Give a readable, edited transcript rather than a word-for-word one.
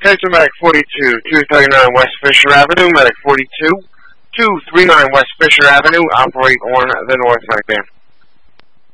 Attention Medic 42, 239 West Fisher Avenue, Medic 42, 239 West Fisher Avenue, operate on the north medic van.